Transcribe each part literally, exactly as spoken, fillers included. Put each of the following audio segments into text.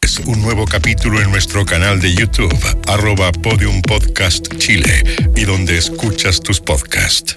Un nuevo capítulo en nuestro canal de YouTube, arroba Podium Podcast Chile, y donde escuchas tus podcasts.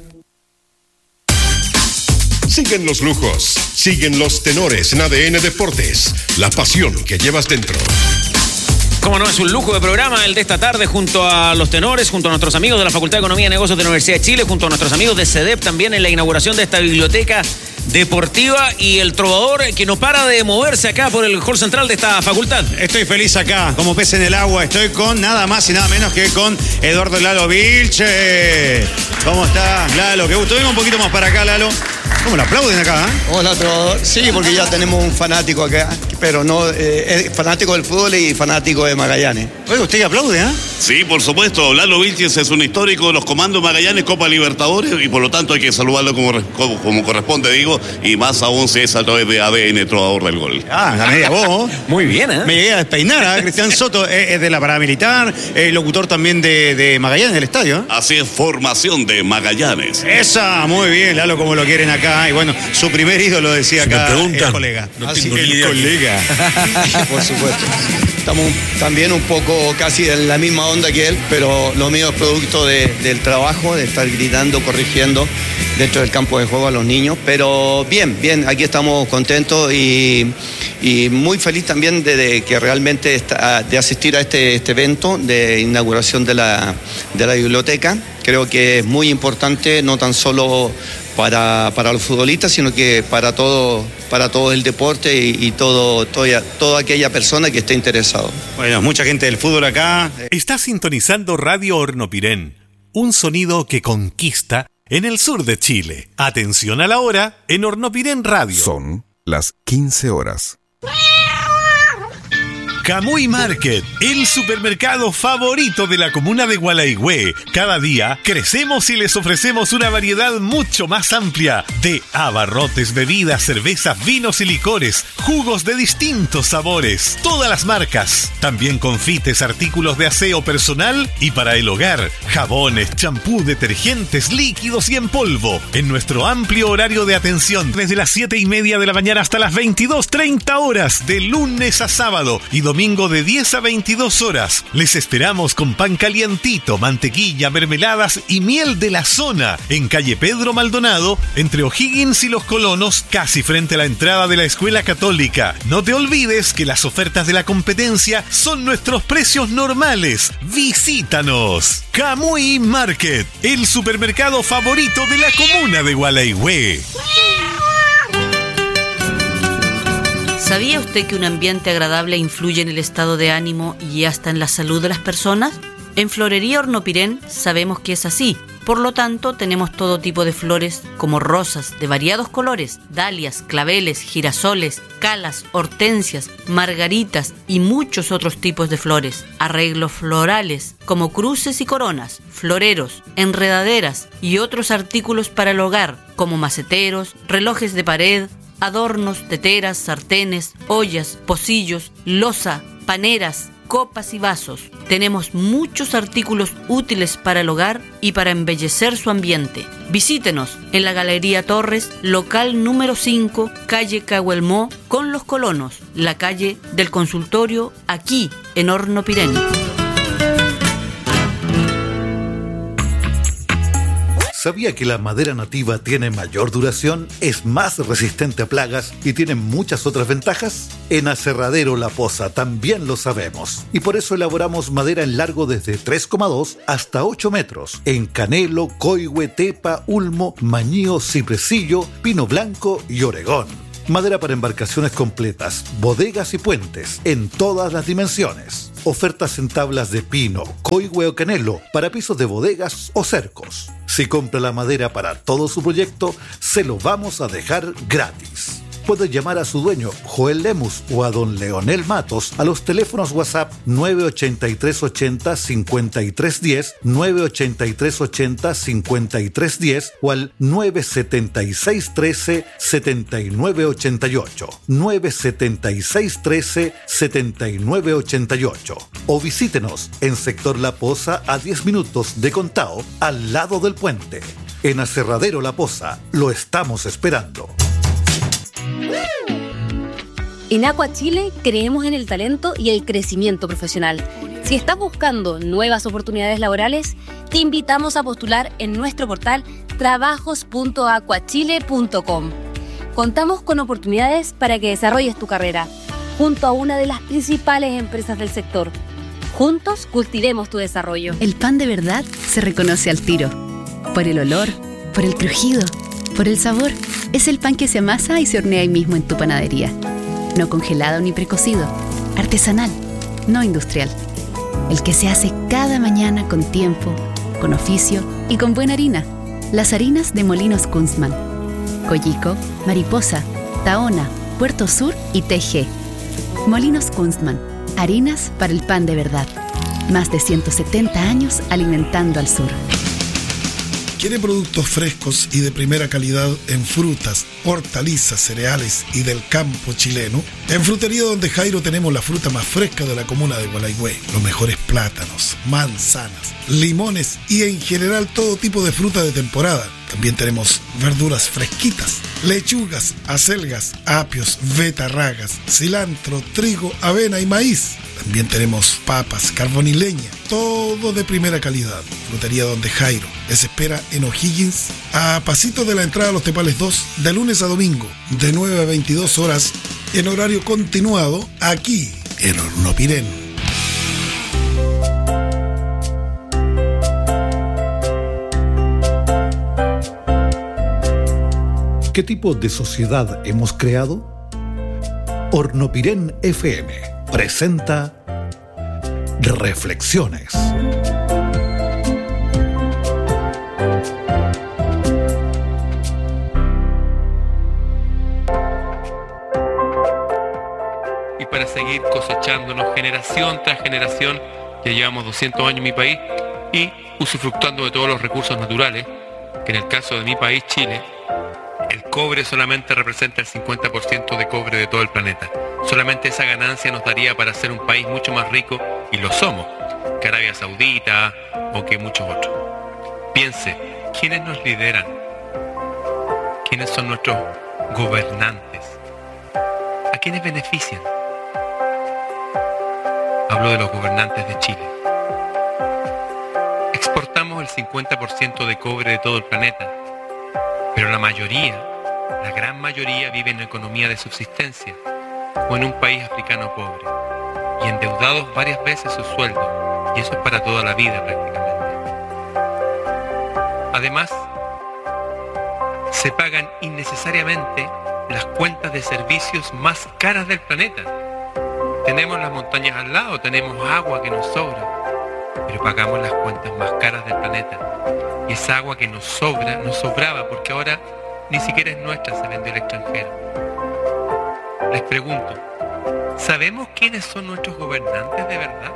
Siguen los lujos, siguen los tenores en A D N Deportes, la pasión que llevas dentro. Como no, es un lujo de programa el de esta tarde junto a los tenores, junto a nuestros amigos de la Facultad de Economía y Negocios de la Universidad de Chile, junto a nuestros amigos de CEDEP también en la inauguración de esta biblioteca deportiva, y el trovador que no para de moverse acá por el hall central de esta facultad. Estoy feliz acá, como pez en el agua. Estoy con nada más y nada menos que con Eduardo Lalo Vilche. ¿Cómo está, Lalo? Qué gusto. Venga un poquito más para acá, Lalo. ¿Cómo lo aplauden acá? ¿eh? Hola, trovador. Sí, porque ya tenemos un fanático acá, pero no, eh, es fanático del fútbol y fanático de Magallanes. Oye, ¿usted aplaude, ah? ¿eh? Sí, por supuesto. Lalo Vilches es un histórico de los comandos Magallanes, Copa Libertadores, y por lo tanto hay que saludarlo como, como, como corresponde, digo, y más aún si es a través de A D N, Trovador del Gol. Ah, la media voz. Muy bien, ¿eh? Me llegué a despeinar, ¿eh? Cristian Soto es, es de la paramilitar, eh, locutor también de, de Magallanes, del estadio. ¿eh? Así es, formación de Magallanes. Esa, muy bien, Lalo, como lo quieren acá. Y bueno, su primer ídolo, decía si acá, el colega. No Así tengo que ni el idea colega. Por supuesto. Estamos también un poco casi en la misma onda que él, pero lo mío es producto de, del trabajo, de estar gritando, corrigiendo dentro del campo de juego a los niños. Pero bien, bien, aquí estamos contentos y, y muy feliz también de, de que realmente está, de asistir a este, este evento de inauguración de la, de la biblioteca. Creo que es muy importante, no tan solo para, para los futbolistas, sino que para todo, para todo el deporte y, y todo, toda, toda aquella persona que esté interesado. Bueno, mucha gente del fútbol acá. Está sintonizando Radio Hornopirén, un sonido que conquista en el sur de Chile. Atención a la hora en Hornopirén Radio. Son las quince horas. Camuy Market, el supermercado favorito de la comuna de Gualaigüe. Cada día crecemos y les ofrecemos una variedad mucho más amplia de abarrotes, bebidas, cervezas, vinos y licores, jugos de distintos sabores, todas las marcas. También confites, artículos de aseo personal y para el hogar, jabones, champú, detergentes, líquidos y en polvo. En nuestro amplio horario de atención, desde las siete y media de la mañana hasta las veintidós treinta horas, de lunes a sábado y domingo de diez a veintidós horas. Les esperamos con pan calientito, mantequilla, mermeladas y miel de la zona en calle Pedro Maldonado, entre O'Higgins y Los Colonos, casi frente a la entrada de la Escuela Católica. No te olvides que las ofertas de la competencia son nuestros precios normales. Visítanos. Camuy Market, el supermercado favorito de la comuna de Gualaigüe. ¿Sabía usted que un ambiente agradable influye en el estado de ánimo y hasta en la salud de las personas? En Florería Hornopirén sabemos que es así. Por lo tanto, tenemos todo tipo de flores como rosas de variados colores, dalias, claveles, girasoles, calas, hortensias, margaritas y muchos otros tipos de flores. Arreglos florales como cruces y coronas, floreros, enredaderas y otros artículos para el hogar como maceteros, relojes de pared, adornos, teteras, sartenes, ollas, pocillos, loza, paneras, copas y vasos. Tenemos muchos artículos útiles para el hogar y para embellecer su ambiente. Visítenos en la Galería Torres, local número cinco, calle Cahuelmó, con Los Colonos, la calle del Consultorio, aquí en Hornopirén. ¿Sabía que la madera nativa tiene mayor duración, es más resistente a plagas y tiene muchas otras ventajas? En Aserradero La Poza también lo sabemos. Y por eso elaboramos madera en largo desde tres coma dos hasta ocho metros. En canelo, coihue, tepa, ulmo, mañío, cipresillo, pino blanco y oregón. Madera para embarcaciones completas, bodegas y puentes, en todas las dimensiones. Ofertas en tablas de pino, coihue o canelo, para pisos de bodegas o cercos. Si compra la madera para todo su proyecto, se lo vamos a dejar gratis. Puede llamar a su dueño, Joel Lemus, o a don Leonel Matos a los teléfonos WhatsApp nueve ochenta y tres ochenta cincuenta y tres diez, nueve ochenta y tres ochenta cincuenta y tres diez o al nueve setenta y seis trece setenta y nueve ochenta y ocho, nueve setenta y seis trece setenta y nueve ochenta y ocho. O visítenos en Sector La Poza a diez minutos de Contao, al lado del puente. En Aserradero La Poza, lo estamos esperando. En Aqua Chile creemos en el talento y el crecimiento profesional. Si estás buscando nuevas oportunidades laborales, te invitamos a postular en nuestro portal trabajos punto aquachile punto com. Contamos con oportunidades para que desarrolles tu carrera junto a una de las principales empresas del sector. Juntos cultivemos tu desarrollo. El pan de verdad se reconoce al tiro. Por el olor, por el crujido, por el sabor. Es el pan que se amasa y se hornea ahí mismo en tu panadería. No congelado ni precocido. Artesanal, no industrial. El que se hace cada mañana con tiempo, con oficio y con buena harina. Las harinas de Molinos Kunstmann. Coyico, Mariposa, Tahona, Puerto Sur y T G. Molinos Kunstmann. Harinas para el pan de verdad. Más de ciento setenta años alimentando al sur. ¿Quiere productos frescos y de primera calidad en frutas, hortalizas, cereales y del campo chileno? En Frutería Donde Jairo tenemos la fruta más fresca de la comuna de Gualeguay. Los mejores plátanos, manzanas, limones y en general todo tipo de fruta de temporada. También tenemos verduras fresquitas, lechugas, acelgas, apios, betarragas, cilantro, trigo, avena y maíz. También tenemos papas, carbón y leña, todo de primera calidad. Frutería Donde Jairo les espera en O'Higgins, a pasito de la entrada a Los Tepales dos, de lunes a domingo, de nueve a veintidós horas, en horario continuado, aquí en Hornopirén. ¿Qué tipo de sociedad hemos creado? Hornopirén F M presenta Reflexiones. Y para seguir cosechándonos generación tras generación, ya llevamos doscientos años en mi país, y usufructuando de todos los recursos naturales, que en el caso de mi país, Chile, el cobre solamente representa el cincuenta por ciento de cobre de todo el planeta. Solamente esa ganancia nos daría para ser un país mucho más rico, y lo somos, que Arabia Saudita o que muchos otros. Piense, ¿quiénes nos lideran? ¿Quiénes son nuestros gobernantes? ¿A quiénes benefician? Hablo de los gobernantes de Chile. Exportamos el cincuenta por ciento de cobre de todo el planeta, pero la mayoría, la gran mayoría, vive en economía de subsistencia o en un país africano pobre y endeudados varias veces su sueldo, y eso es para toda la vida prácticamente. Además, se pagan innecesariamente las cuentas de servicios más caras del planeta. Tenemos las montañas al lado, tenemos agua que nos sobra, pero pagamos las cuentas más caras del planeta. Y esa agua que nos sobra, nos sobraba porque ahora ni siquiera es nuestra, se vende al extranjero. Les pregunto, ¿sabemos quiénes son nuestros gobernantes de verdad?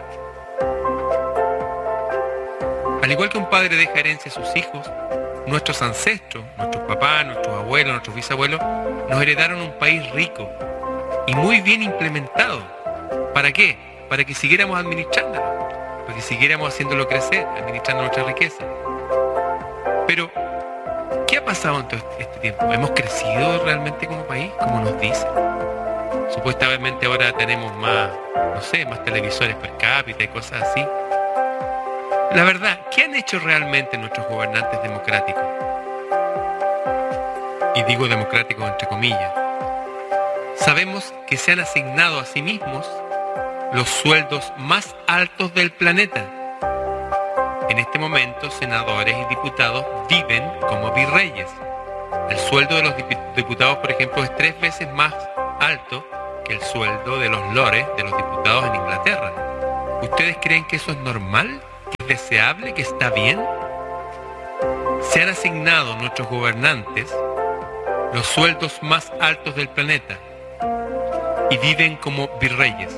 Al igual que un padre deja herencia a sus hijos, nuestros ancestros, nuestros papás, nuestros abuelos, nuestros bisabuelos, nos heredaron un país rico y muy bien implementado. ¿Para qué? Para que siguiéramos administrándolo, para que siguiéramos haciéndolo crecer, administrando nuestra riqueza. Pero, ¿qué ha pasado en todo este tiempo? ¿Hemos crecido realmente como país, como nos dicen? Supuestamente ahora tenemos más, no sé, más televisores per cápita y cosas así. La verdad, ¿qué han hecho realmente nuestros gobernantes democráticos? Y digo democráticos entre comillas. Sabemos que se han asignado a sí mismos los sueldos más altos del planeta. En este momento, senadores y diputados viven como virreyes. El sueldo de los diputados, por ejemplo, es tres veces más alto que el sueldo de los lores de los diputados en Inglaterra. ¿Ustedes creen que eso es normal? ¿Que es deseable? ¿Que está bien? Se han asignado nuestros gobernantes los sueldos más altos del planeta y viven como virreyes.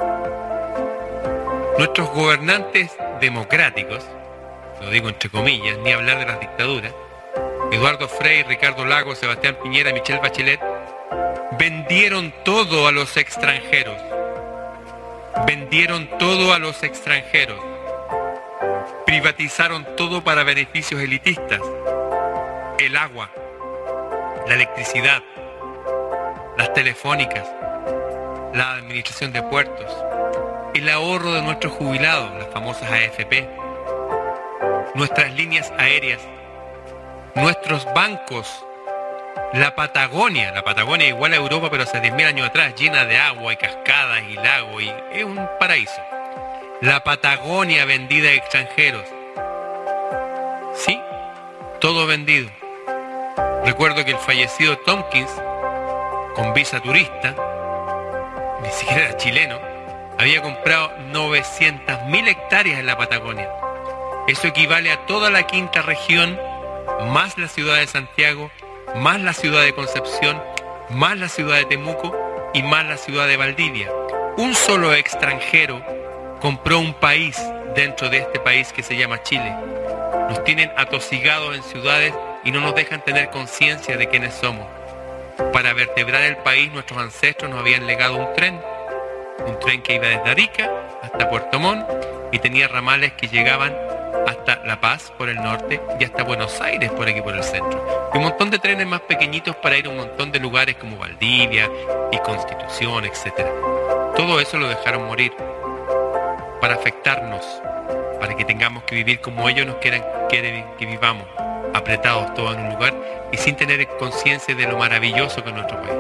Nuestros gobernantes democráticos, lo digo entre comillas, ni hablar de las dictaduras, Eduardo Frei, Ricardo Lagos, Sebastián Piñera, Michelle Bachelet, vendieron todo a los extranjeros. Vendieron todo a los extranjeros. Privatizaron todo para beneficios elitistas. El agua, la electricidad, las telefónicas, la administración de puertos, el ahorro de nuestros jubilados, las famosas A F P, nuestras líneas aéreas, nuestros bancos, la Patagonia, la Patagonia igual a Europa pero hace diez mil años atrás, llena de agua y cascadas y lagos, y es un paraíso. La Patagonia vendida a extranjeros. Sí, todo vendido. Recuerdo que el fallecido Tompkins, con visa turista, ni siquiera era chileno, había comprado novecientas mil hectáreas en la Patagonia. Eso equivale a toda la quinta región, más la ciudad de Santiago, más la ciudad de Concepción, más la ciudad de Temuco y más la ciudad de Valdivia. Un solo extranjero compró un país dentro de este país que se llama Chile. Nos tienen atosigados en ciudades y no nos dejan tener conciencia de quiénes somos. Para vertebrar el país, nuestros ancestros nos habían legado un tren, un tren que iba desde Arica hasta Puerto Montt y tenía ramales que llegaban hasta La Paz por el norte y hasta Buenos Aires por aquí por el centro. Y un montón de trenes más pequeñitos para ir a un montón de lugares como Valdivia y Constitución, etcétera. Todo eso lo dejaron morir para afectarnos, para que tengamos que vivir como ellos nos quieren, quieren que vivamos, apretados todos en un lugar y sin tener conciencia de lo maravilloso que es nuestro país.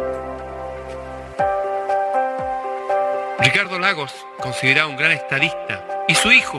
Ricardo Lagos, considerado un gran estadista, y su hijo.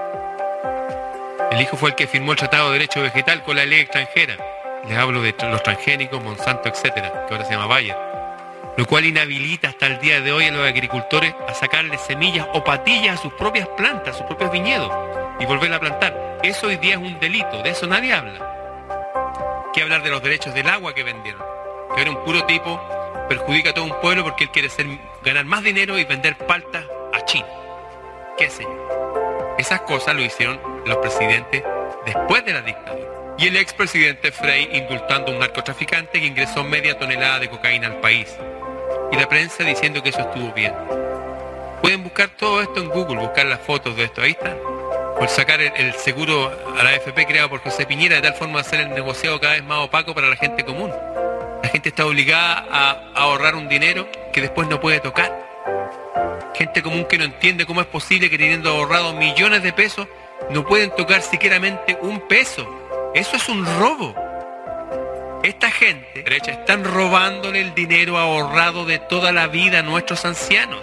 El hijo fue el que firmó el Tratado de Derecho Vegetal con la ley extranjera. Les hablo de los transgénicos, Monsanto, etcétera, que ahora se llama Bayer. Lo cual inhabilita hasta el día de hoy a los agricultores a sacarle semillas o patillas a sus propias plantas, a sus propios viñedos, y volverla a plantar. Eso hoy día es un delito, de eso nadie habla. ¿Qué hablar de los derechos del agua que vendieron? Que era un puro tipo, perjudica a todo un pueblo porque él quiere ser, ganar más dinero y vender paltas a China. ¿Qué sé yo? Esas cosas lo hicieron los presidentes después de la dictadura. Y el expresidente Frei indultando a un narcotraficante que ingresó media tonelada de cocaína al país. Y la prensa diciendo que eso estuvo bien. Pueden buscar todo esto en Google, buscar las fotos de esto, ahí están. Por sacar el, el seguro a la A F P creado por José Piñera de tal forma de hacer el negociado cada vez más opaco para la gente común. La gente está obligada a, a ahorrar un dinero que después no puede tocar. Gente común que no entiende cómo es posible que teniendo ahorrado millones de pesos no pueden tocar siquiera un peso. Eso es un robo. Esta gente derecha están robándole el dinero ahorrado de toda la vida a nuestros ancianos.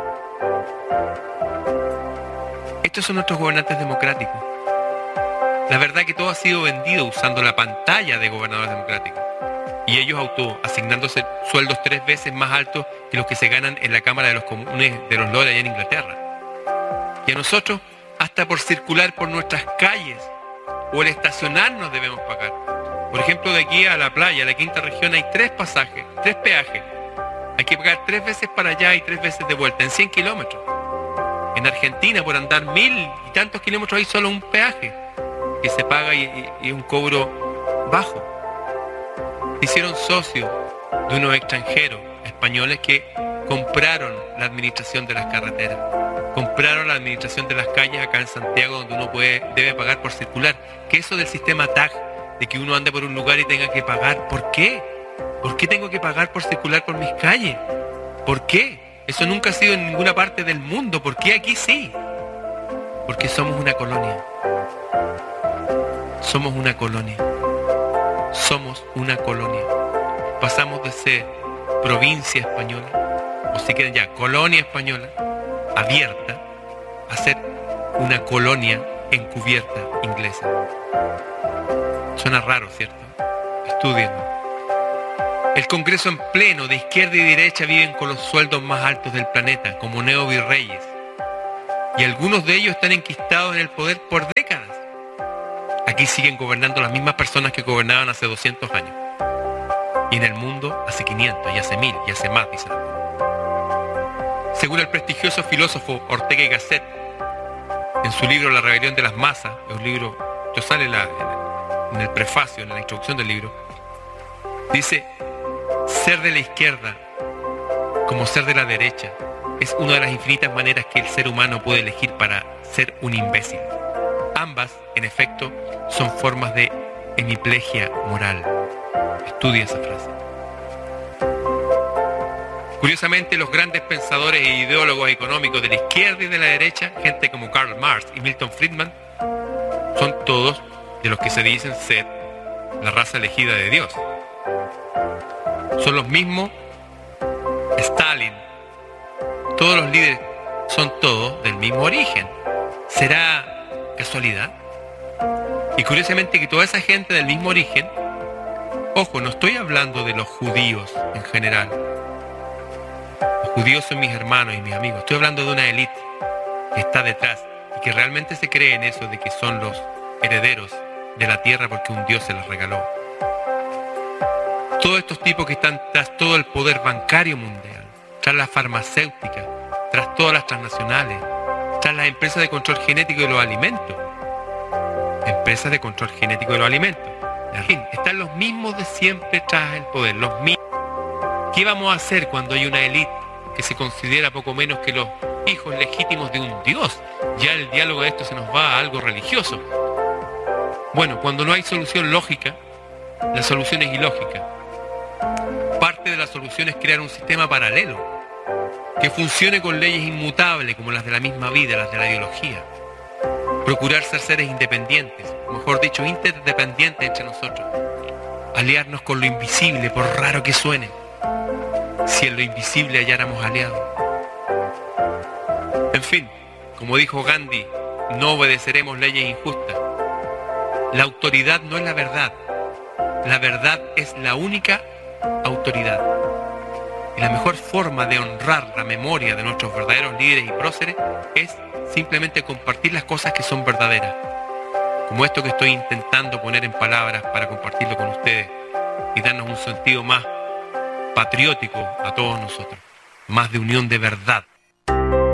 Estos son nuestros gobernantes democráticos. La verdad que todo ha sido vendido usando la pantalla de gobernadores democráticos. Y ellos autoasignándose sueldos tres veces más altos que los que se ganan en la Cámara de los Comunes de los Lores allá en Inglaterra. Y a nosotros, hasta por circular por nuestras calles o el estacionarnos debemos pagar. Por ejemplo, de aquí a la playa, a la quinta región, hay tres pasajes, tres peajes. Hay que pagar tres veces para allá y tres veces de vuelta, en cien kilómetros. En Argentina, por andar mil y tantos kilómetros, hay solo un peaje que se paga y, y, y un cobro bajo. Se hicieron socios de unos extranjeros españoles que compraron la administración de las carreteras, compraron la administración de las calles acá en Santiago, donde uno puede, debe pagar por circular. Que eso del sistema T A G, de que uno ande por un lugar y tenga que pagar, ¿por qué? ¿Por qué tengo que pagar por circular por mis calles? ¿Por qué? Eso nunca ha sido en ninguna parte del mundo. ¿Por qué aquí sí? Porque somos una colonia. Somos una colonia. Somos una colonia. Pasamos de ser provincia española, o si quieren ya, colonia española, abierta, a ser una colonia encubierta inglesa. Suena raro, ¿cierto? Estudienlo. El Congreso en pleno, de izquierda y derecha, viven con los sueldos más altos del planeta, como neovirreyes. Y algunos de ellos están enquistados en el poder por décadas. Aquí siguen gobernando las mismas personas que gobernaban hace doscientos años. Y en el mundo hace quinientos, y hace mil, y hace más, dicen. Según el prestigioso filósofo Ortega y Gasset, en su libro La rebelión de las masas, es un libro, esto sale en, la, en el prefacio, en la introducción del libro, dice: ser de la izquierda como ser de la derecha es una de las infinitas maneras que el ser humano puede elegir para ser un imbécil. Ambas, en efecto, son formas de hemiplegia moral. Estudia esa frase. Curiosamente, los grandes pensadores e ideólogos económicos de la izquierda y de la derecha, gente como Karl Marx y Milton Friedman, son todos de los que se dicen ser la raza elegida de Dios. Son los mismos Stalin. Todos los líderes son todos del mismo origen. ¿Será casualidad? Y curiosamente que toda esa gente del mismo origen, ojo, no estoy hablando de los judíos en general. Los judíos son mis hermanos y mis amigos. Estoy hablando de una élite que está detrás y que realmente se cree en eso de que son los herederos de la tierra porque un Dios se los regaló. Todos estos tipos que están tras todo el poder bancario mundial, tras la farmacéutica, tras todas las transnacionales, tras las empresas de control genético de los alimentos. Empresas de control genético de los alimentos. En fin, están los mismos de siempre tras el poder, los mismos. ¿Qué vamos a hacer cuando hay una élite que se considera poco menos que los hijos legítimos de un Dios? Ya el diálogo de esto se nos va a algo religioso. Bueno, cuando no hay solución lógica, la solución es ilógica. Parte de la solución es crear un sistema paralelo que funcione con leyes inmutables como las de la misma vida, las de la biología. Procurar ser seres independientes, o mejor dicho, interdependientes entre nosotros. Aliarnos con lo invisible, por raro que suene. Si en lo invisible halláramos aliados. En fin, como dijo Gandhi, no obedeceremos leyes injustas. La autoridad no es la verdad. La verdad es la única autoridad. Y la mejor forma de honrar la memoria de nuestros verdaderos líderes y próceres es simplemente compartir las cosas que son verdaderas. Como esto que estoy intentando poner en palabras para compartirlo con ustedes y darnos un sentido más patriótico a todos nosotros. Más de unión de verdad.